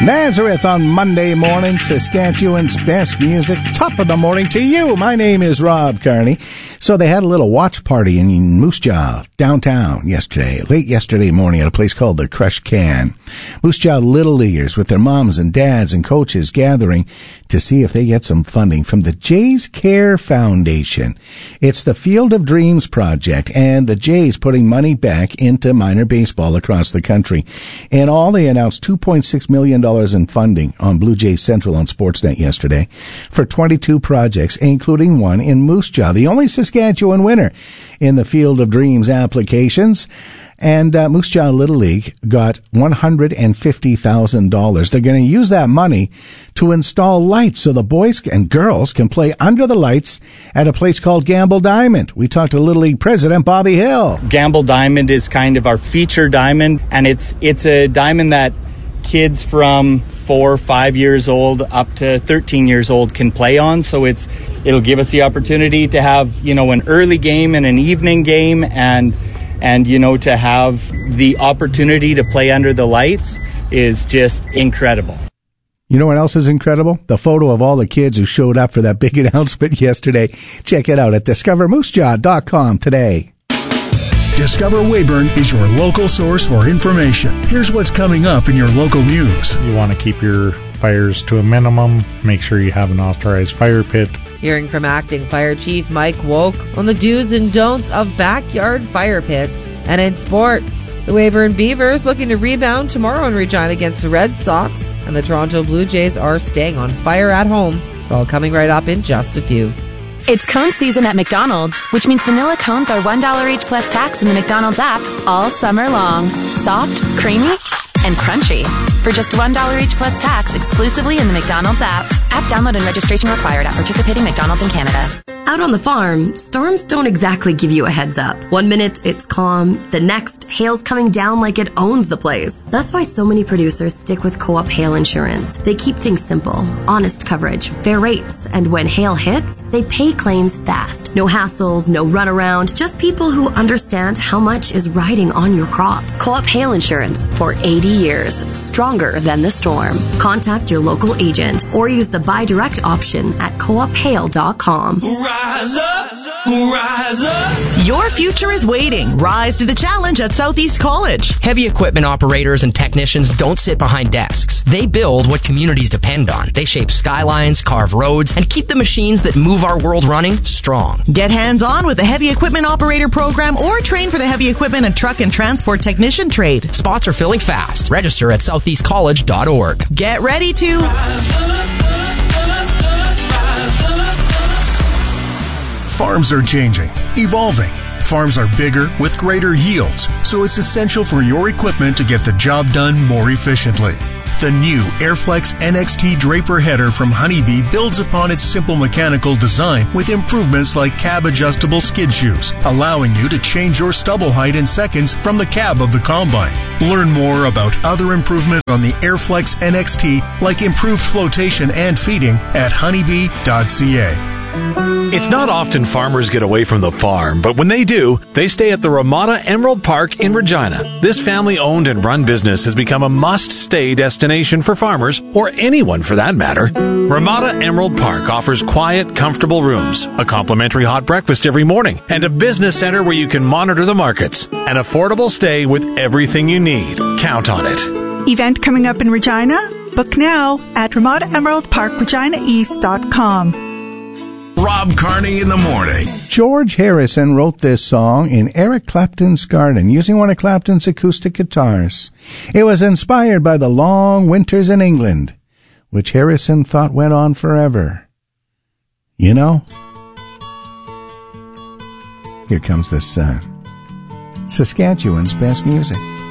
Nazareth on Monday morning, Saskatchewan's best music, top of the morning to you. My name is Rob Carney. So they had a little watch party in Moose Jaw, downtown late yesterday morning at a place called the Crush Can. Moose Jaw Little Leaguers with their moms and dads and coaches gathering to see if they get some funding from the Jays Care Foundation. It's the Field of Dreams project, and the Jays putting money back into minor baseball across the country. In all, they announced $2.6 million in funding on Blue Jays Central on Sportsnet yesterday for 22 projects, including one in Moose Jaw, the only Saskatchewan winner in the Field of Dreams applications. And Moose Jaw Little League got $150,000. They're going to use that money to install lights so the boys and girls can play under the lights at a place called Gamble Diamond. We talked to Little League President Bobby Hill. Gamble Diamond is kind of our feature diamond, and it's a diamond that kids from 4 or 5 years old up to 13 years old can play on. So it'll give us the opportunity to have, an early game and an evening game, and to have the opportunity to play under the lights is just incredible. You know what else is incredible? The photo of all the kids who showed up for that big announcement yesterday. Check it out at discovermoosejaw.com today. Discover Weyburn is your local source for information. Here's what's coming up in your local news. You want to keep your fires to a minimum. Make sure you have an authorized fire pit. Hearing from Acting Fire Chief Mike Woke on the do's and don'ts of backyard fire pits. And in sports, the Weyburn Beavers looking to rebound tomorrow in Regina against the Red Sox. And the Toronto Blue Jays are staying on fire at home. It's all coming right up in just a few. It's cone season at McDonald's, which means vanilla cones are $1 each plus tax in the McDonald's app all summer long. Soft, creamy, and crunchy. For just $1 each plus tax exclusively in the McDonald's app. App download and registration required at participating McDonald's in Canada. Out on the farm, storms don't exactly give you a heads up. 1 minute, it's calm. The next, hail's coming down like it owns the place. That's why so many producers stick with Co-op Hail Insurance. They keep things simple, honest coverage, fair rates, and when hail hits, they pay claims fast. No hassles, no runaround, just people who understand how much is riding on your crop. Co-op Hail Insurance for 80 years, stronger than the storm. Contact your local agent or use the buy direct option at coophail.com. Rise up, rise up. Your future is waiting. Rise to the challenge at Southeast College. Heavy equipment operators and technicians don't sit behind desks. They build what communities depend on. They shape skylines, carve roads, and keep the machines that move our world running strong. Get hands-on with the Heavy Equipment Operator program or train for the Heavy Equipment and Truck and Transport Technician trade. Spots are filling fast. Register at southeastcollege.org. Get ready to rise up. Farms are changing, evolving. Farms are bigger with greater yields, so it's essential for your equipment to get the job done more efficiently. The new Airflex NXT Draper header from Honeybee builds upon its simple mechanical design with improvements like cab-adjustable skid shoes, allowing you to change your stubble height in seconds from the cab of the combine. Learn more about other improvements on the Airflex NXT, like improved flotation and feeding, at honeybee.ca. It's not often farmers get away from the farm, but when they do, they stay at the Ramada Emerald Park in Regina. This family-owned and run business has become a must-stay destination for farmers, or anyone for that matter. Ramada Emerald Park offers quiet, comfortable rooms, a complimentary hot breakfast every morning, and a business center where you can monitor the markets. An affordable stay with everything you need. Count on it. Event coming up in Regina? Book now at Ramada Emerald Park, ReginaEast.com. Rob Carney in the morning. George Harrison wrote this song in Eric Clapton's garden using one of Clapton's acoustic guitars. It was inspired by the long winters in England, which Harrison thought went on forever. You know? Here comes this Saskatchewan's best music.